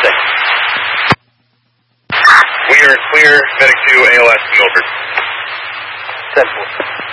We are clear, medic 2, ALS, Milford. 10-4.